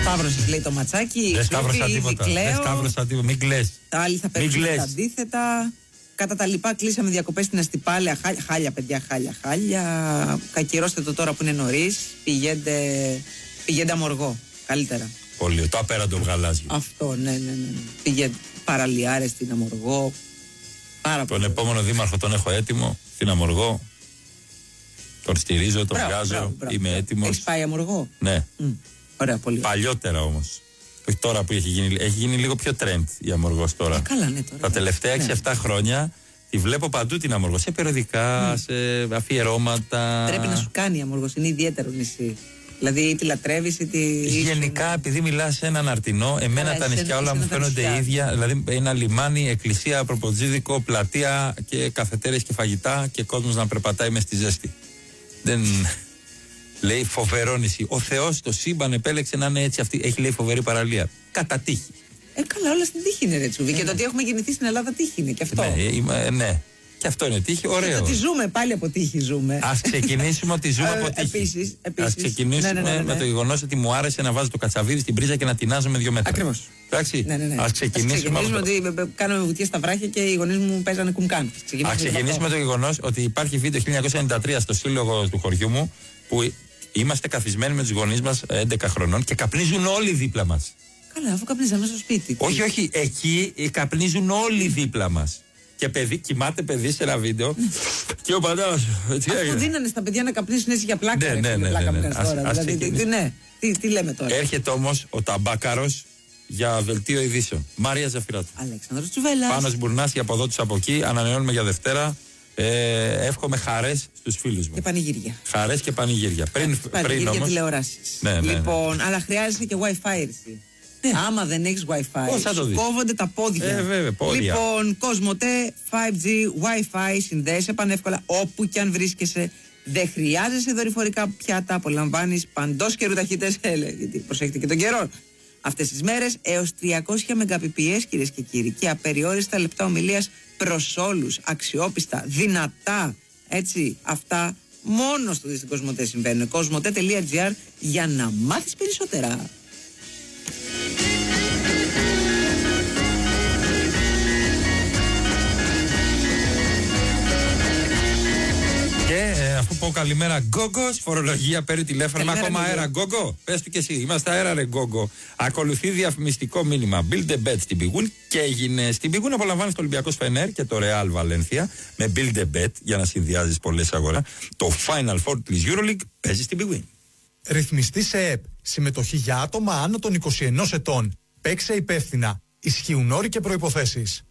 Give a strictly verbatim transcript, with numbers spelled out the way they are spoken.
Σταύρος λέει το ματσάκι. Δεν σταύρωσα τίποτα. Δεν σταύρωσα τίποτα. Μην κλαις. Τα άλλοι θα παίξουν τα αντίθετα. Κατά τα λοιπά, κλείσαμε διακοπές στην Αστυπάλαια. Χάλια, χάλια, παιδιά, χάλια, χάλια. Κακυρώστε το τώρα που είναι νωρίς. Πηγαίνετε, πηγαίνετε αμοργό. Καλύτερα. Πολύ. Το απέραντο γαλάζιο. Αυτό, ναι, ναι, ναι. Πηγαίνετε παραλιάρες στην Αμοργό. Πάρα τον πολύ. επόμενο δήμαρχο τον έχω έτοιμο. Στην Αμοργό. Τον στηρίζω, τον μπράβο, βγάζω. μπράβο, μπράβο. Είμαι έτοιμος. Έχεις πάει Αμοργό? Ναι. Mm. Ωραία, πολύ. Παλιότερα όμως. Όχι τώρα που έχει γίνει, έχει γίνει λίγο πιο trend η Αμοργός τώρα. Ε, καλά, ναι, τώρα. Τα τελευταία έξι εφτά ναι. χρόνια τη βλέπω παντού την Αμοργό. Σε περιοδικά, mm. σε αφιερώματα. Πρέπει να σου κάνει η Αμοργός, είναι ιδιαίτερο νησί. Δηλαδή ή τη λατρεύεις ή τη. Γενικά, ίσου... επειδή μιλάς σε έναν αρτινό, εμένα Άρα, τα νησιά όλα μου φαίνονται νησιά. ίδια. Δηλαδή, ένα λιμάνι, εκκλησία, προποτζίδικο, πλατεία και καφετέρες και φαγητά και κόσμος να περπατάει μες στη ζέστη. Δεν. Λέει φοβερό νησί. Ο Θεός, το σύμπαν επέλεξε να είναι έτσι. Αυτή έχει λέει φοβερή παραλία. Κατά τύχη. Ε, καλά, όλα στην τύχη είναι ρε Τσούβι. Ε, και ναι. το ότι έχουμε γεννηθεί στην Ελλάδα τύχη είναι και αυτό. Ναι, είμαι, ναι. Και αυτό είναι τύχη, ωραίο. Και το ότι ζούμε, πάλι από τύχη ζούμε. Ας ξεκινήσουμε ότι ζούμε από τύχη. Επίσης, επίσης. Ας ξεκινήσουμε ναι, ναι, ναι, ναι. με το γεγονός ότι μου άρεσε να βάζω το κατσαβίδι στην πρίζα και να τεινάζω με δύο μέτρα. Ακριβώς. Εντάξει. Ναι, ναι, ναι. Ας ξεκινήσουμε. Ας ξεκινήσουμε ότι κάναμε βουτιές στα βράχια και οι γονείς μου παίζανε κουμκάν. Ας ξεκινήσουμε με το γεγονός ότι υπάρχει βίντεο χίλια εννιακόσια ενενήντα τρία στο σύλλογο του χωριού μου που είμαστε καθισμένοι με τους γονείς μας έντεκα χρονών και καπνίζουν όλοι δίπλα μας. Καλά, αφού καπνίζαμε στο σπίτι. Όχι, όχι, εκεί καπνίζουν όλοι δίπλα μας. Και παιδί, κοιμάται παιδί σε ένα βίντεο και ο πατέρας. Αφού δίνανε στα παιδιά να καπνίσουν έτσι για πλάκα. Ναι, ναι, ναι. Πλάκα ναι, ναι. Ας, τώρα, ας δηλαδή, τι, ναι. τι, τι λέμε τώρα. Έρχεται όμως ο ταμπάκαρος για δελτίο ειδήσεων. Μάρια Ζαφυράτου. Αλέξανδρος Τσουβέλλας. Πάνος Μπουρνάς από εδώ τους από εκεί. Ανανεώνουμε για Δευτέρα. Ε, εύχομαι χαρές στους φίλους μου. Και πανηγύρια. Χαρές και πανηγύρια. Πριν, πανηγύρια πριν όμως. Τηλεοράσεις. Ναι, ναι, λοιπόν, ναι. αλλά χρειάζεται και Wi-Fi εσύ. Ναι. Άμα δεν έχεις Wi-Fi, πώς θα το δεις? Κόβονται τα πόδια. Ε, βέβαια, πόδια. Λοιπόν, Κοσμοτέ φάιβ τζι Wi-Fi συνδέεσαι πανεύκολα όπου και αν βρίσκεσαι. Δεν χρειάζεσαι δορυφορικά πιάτα. Απολαμβάνεις παντός καιρού ταχύτητες. Γιατί προσέχετε και τον καιρό. Αυτές τις μέρες έως τριακόσια μεγαπιπιες κυρίες και κύριοι. Και απεριόριστα λεπτά ομιλίας προς όλους. Αξιόπιστα, δυνατά. Έτσι, αυτά μόνο στο στην Κοσμοτέ συμβαίνουν. κοσμοτέ τελεία τζι άρ για να μάθεις περισσότερα. Και ε, αφού πω καλημέρα Γκόγκος, φορολογία παίρνει τηλέφωνο. Ακόμα αέρα Γκόγκο. Πες του και εσύ, είμαστε αέρα ρε Γκόγκο. Ακολουθεί διαφημιστικό μήνυμα. Build a bet στην Πιγούν και έγινε. Στην Πιγούν απολαμβάνεις το Ολυμπιακό Φενέρ και το Real Valencia με Build a bet για να συνδυάζεις πολλές αγορές. Το Final Four της EuroLeague παίζει στην Πιγούν. Ρυθμιστή σε ΕΠ. Συμμετοχή για άτομα άνω των είκοσι ενός ετών. Παίξε υπεύθυνα. Ισχύουν όροι και προϋποθέσεις.